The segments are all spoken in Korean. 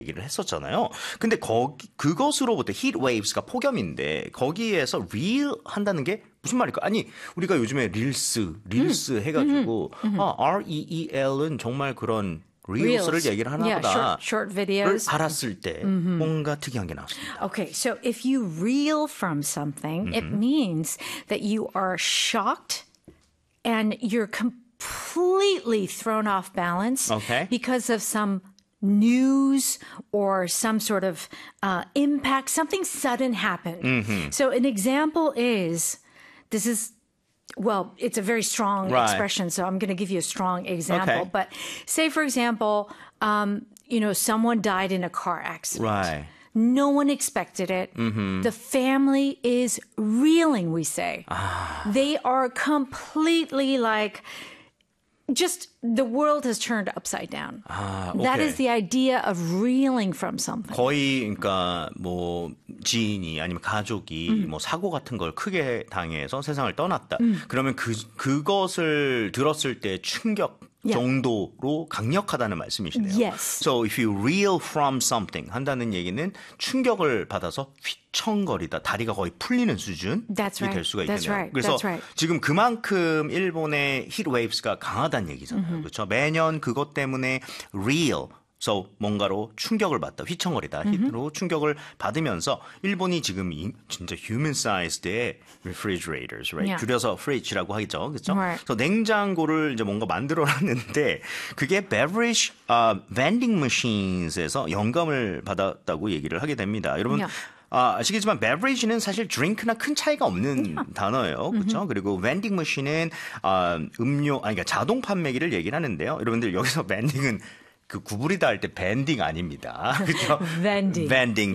얘기를 했었잖아요. 근데 그것으로부터 heat waves가 폭염인데 거기에서 real 한다는 게 무슨 말일까? 아니 우리가 요즘에 릴스 해가지고 REEL은 정말 그런 릴스를 얘기를 하나 보다. Yeah, short videos. 알았을 때 뭔가 특이한 게 나왔습니다. Okay, so if you reel from something, it means that you are shocked and you're completely thrown off balance because of some news or some sort of impact, something sudden happened. So an example is, well, it's a very strong expression, so I'm going to give you a strong example. But say, for example, someone died in a car accident. Right. No one expected it. The family is reeling, we say. They are completely like, just the world has turned upside down. That is the idea of reeling from something. 거의 그러니까 뭐 지인이 아니면 가족이 뭐 사고 같은 걸 크게 당해서 세상을 떠났다. 그러면 그것을 들었을 때 충격 정도로 강력하다는 말씀이시네요. Yes. So if you reel from something 한다는 얘기는 충격을 받아서 휘청거리다, 다리가 거의 풀리는 수준이 될 수가 있겠네요. 그래서 지금 그만큼 일본의 heat waves가 강하다는 얘기잖아요. 그렇죠? 매년 그것 때문에 reel So 뭔가로 충격을 받다, 휘청거리다, 히트로 충격을 받으면서 일본이 지금 진짜 human sized의 refrigerators, right? 줄여서 fridge라고 하죠, 그렇죠? 그래서 냉장고를 이제 뭔가 만들어놨는데 그게 beverage vending machines에서 영감을 받았다고 얘기를 하게 됩니다. 여러분. 아시겠지만 beverage는 사실 drink나 큰 차이가 없는 단어예요. 그렇죠? 그리고 vending machine은 그러니까 자동 판매기를 얘기를 하는데요. 여러분들 여기서 vending은 그 구부리다 할 때 밴딩 아닙니다. 그렇죠? vending,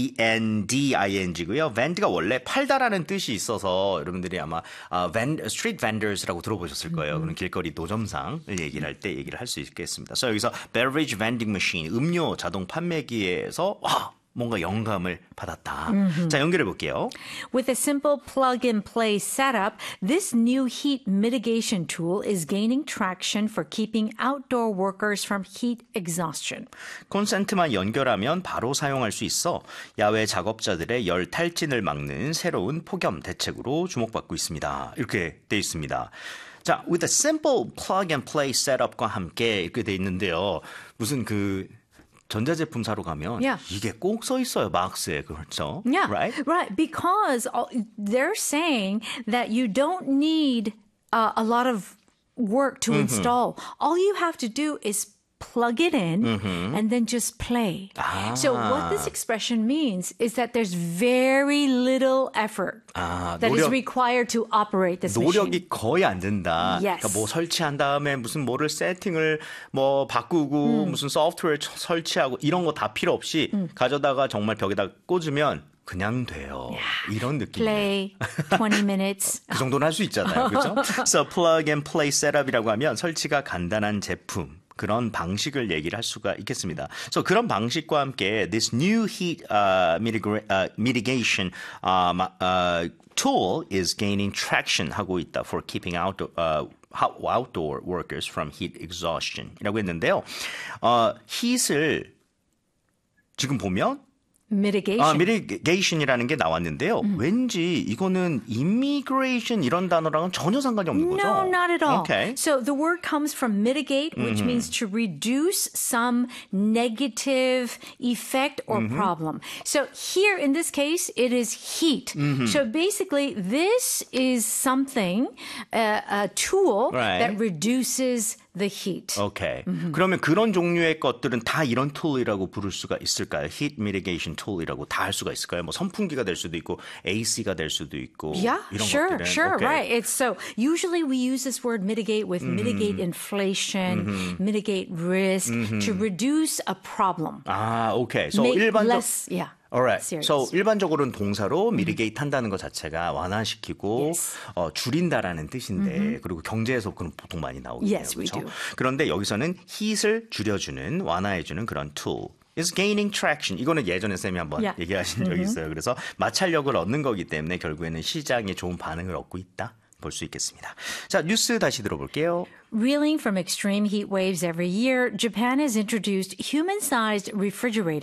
V-E-N-D-I-N-G고요. vend가 원래 팔다라는 뜻이 있어서 여러분들이 아마 street vendors라고 들어보셨을 거예요. 그런 길거리 노점상을 얘기를 할 때 얘기를 할 수 있겠습니다. 그래서 여기서 beverage vending machine, 음료 자동 판매기에서 뭔가 영감을 받았다. 자, 연결해 볼게요. With a simple plug-and-play setup, this new heat mitigation tool is gaining traction for keeping outdoor workers from heat exhaustion. 콘센트만 연결하면 바로 사용할 수 있어 야외 작업자들의 열 탈진을 막는 새로운 폭염 대책으로 주목받고 있습니다. 이렇게 돼 있습니다. 자, with a simple plug-and-play setup과 함께 이렇게 돼 있는데요. 무슨 전자제품 사러 가면 이게 꼭 써 있어요. 박스에. 그렇죠? Yeah. Right? Because they're saying that you don't need a lot of work to install. All you have to do is plug it in and then just play. So what this expression means is that there's very little effort that is required to operate this machine. 노력이 거의 안 된다. Yes. 그러니까 뭐 설치한 다음에 무슨 뭐를 세팅을 뭐 바꾸고 무슨 소프트웨어 설치하고 이런 거 다 필요 없이 가져다가 정말 벽에다 꽂으면 그냥 돼요. 이런 느낌이에요. Play 20 minutes. 그 정도는 할 수 있잖아요. 그렇죠? So plug and play setup이라고 하면 설치가 간단한 제품. 그런 방식을 얘기를 할 수가 있겠습니다. So 그런 방식과 함께 this new heat mitigation tool is gaining traction 하고 있다 for keeping outdoor workers from heat exhaustion 이라고 했는데요. heat을 지금 보면 mitigation이라는 게 나왔는데요. 왠지 이거는 immigration 이런 단어랑은 전혀 상관이 없는 거죠? No, not at all. Okay. So the word comes from mitigate, which means to reduce some negative effect or problem. So here in this case, it is heat. So basically, this is something, a tool that reduces the heat. Okay. 그러면 그런 종류의 것들은 다 이런 툴이라고 부를 수가 있을까요? Heat mitigation 툴이라고 다 할 수가 있을까요? 뭐 선풍기가 될 수도 있고 AC가 될 수도 있고 Yeah, 이런 sure, 것들은. sure, Okay. right. It's so usually we use this word mitigate with mitigate inflation, mitigate risk to reduce a problem. Okay. So Make 일반적 less, yeah. Alright. serious. So 일반적으로는 동사로 mitigate 한다는 것 자체가 완화시키고 줄인다라는 뜻인데 그리고 경제에서 그런 보통 많이 나오거든요. Yes, we 그렇죠? do. 그런데 여기서는 heat을 줄여주는 완화해주는 그런 tool. is gaining traction. 이거는 예전에 쌤이 한번 얘기하신 적이 있어요. 그래서 마찰력을 얻는 거기 때문에 결국에는 시장에 좋은 반응을 얻고 있다. 볼 수 있겠습니다. 자, 뉴스 다시 들어볼게요. Reeling from extreme heat waves every year, Japan has introduced human-sized refrigerators